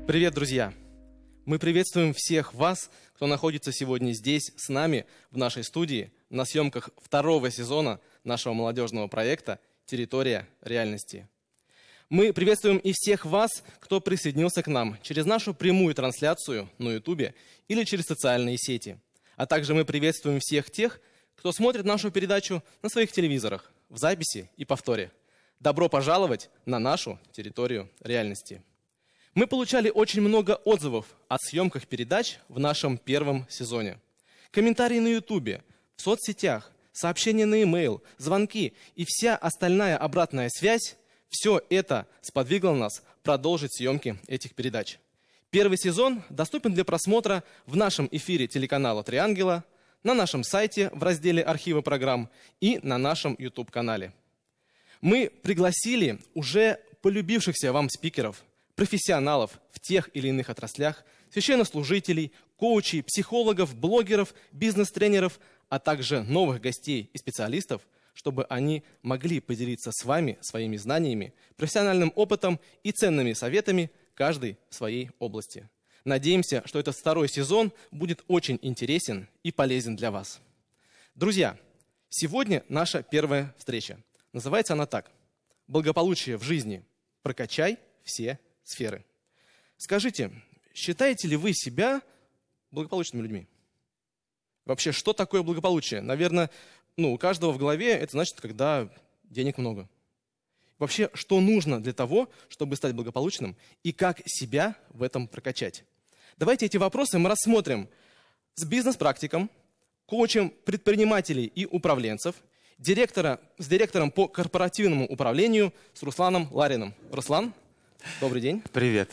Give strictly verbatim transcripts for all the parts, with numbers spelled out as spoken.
Привет, друзья! Мы приветствуем всех вас, кто находится сегодня здесь с нами в нашей студии на съемках второго сезона нашего молодежного проекта «Территория реальности». Мы приветствуем и всех вас, кто присоединился к нам через нашу прямую трансляцию на Ютубе или через социальные сети. А также мы приветствуем всех тех, кто смотрит нашу передачу на своих телевизорах, в записи и повторе. Добро пожаловать на нашу территорию реальности. Мы получали очень много отзывов о съемках передач в нашем первом сезоне. Комментарии на Ютубе, в соцсетях, сообщения на e-mail, звонки и вся остальная обратная связь – все это сподвигло нас продолжить съемки этих передач. Первый сезон доступен для просмотра в нашем эфире телеканала «Три ангела», на нашем сайте в разделе «Архивы программ» и на нашем YouTube-канале. Мы пригласили уже полюбившихся вам спикеров, профессионалов в тех или иных отраслях, священнослужителей, коучей, психологов, блогеров, бизнес-тренеров, а также новых гостей и специалистов, чтобы они могли поделиться с вами своими знаниями, профессиональным опытом и ценными советами, каждый в своей области. Надеемся, что этот второй сезон будет очень интересен и полезен для вас. Друзья, сегодня наша первая встреча. Называется она так: «Благополучие в жизни. Прокачай все сферы». Скажите, считаете ли вы себя благополучными людьми? Вообще, что такое благополучие? Наверное, ну, у каждого в голове это значит, когда денег много. Вообще, что нужно для того, чтобы стать благополучным, и как себя в этом прокачать? Давайте эти вопросы мы рассмотрим с бизнес-практиком, коучем предпринимателей и управленцев, директора, с директором по корпоративному управлению, с Русланом Лариным. Руслан, добрый день. Привет.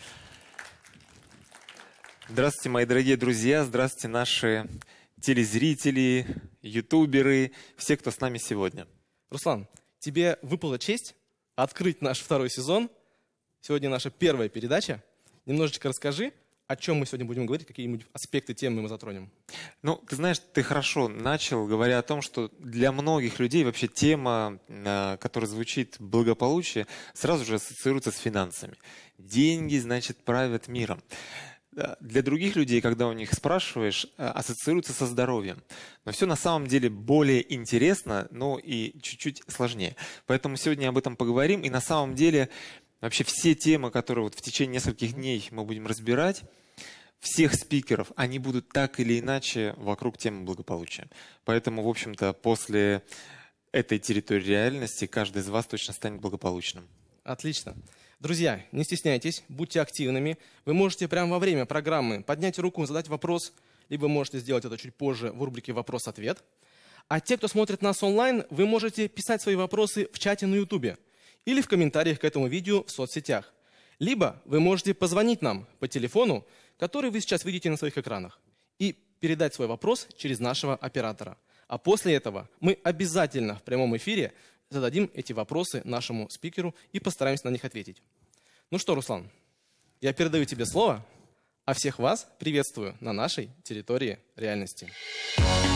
Здравствуйте, мои дорогие друзья, здравствуйте, наши телезрители, ютуберы, все, кто с нами сегодня. Руслан, тебе выпала честь открыть наш второй сезон. Сегодня наша первая передача. Немножечко расскажи, о чем мы сегодня будем говорить, какие-нибудь аспекты темы мы затронем. Ну, ты знаешь, ты хорошо начал, говоря о том, что для многих людей вообще тема, которая звучит благополучие, сразу же ассоциируется с финансами. Деньги, значит, правят миром. Для других людей, когда у них спрашиваешь, ассоциируется со здоровьем. Но все на самом деле более интересно, но и чуть-чуть сложнее. Поэтому сегодня об этом поговорим. И на самом деле вообще все темы, которые вот в течение нескольких дней мы будем разбирать, всех спикеров, они будут так или иначе вокруг темы благополучия. Поэтому, в общем-то, после этой территории реальности каждый из вас точно станет благополучным. Отлично. Друзья, не стесняйтесь, будьте активными. Вы можете прямо во время программы поднять руку, задать вопрос, либо можете сделать это чуть позже в рубрике «Вопрос-ответ». А те, кто смотрит нас онлайн, вы можете писать свои вопросы в чате на Ютубе или в комментариях к этому видео в соцсетях. Либо вы можете позвонить нам по телефону, который вы сейчас видите на своих экранах, и передать свой вопрос через нашего оператора. А после этого мы обязательно в прямом эфире зададим эти вопросы нашему спикеру и постараемся на них ответить. Ну что, Руслан, я передаю тебе слово, а всех вас приветствую на нашей территории реальности.